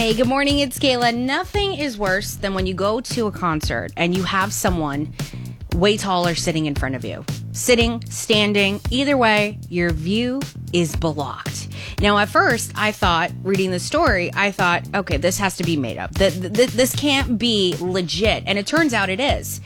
Hey, good morning. It's Kayla. Nothing is worse than when you go to a concert and you have someone way taller sitting in front of you. Sitting, standing, either way, your view is blocked. Now, at first, I thought, reading the story, okay, this has to be made up. This can't be legit. And it turns out it is.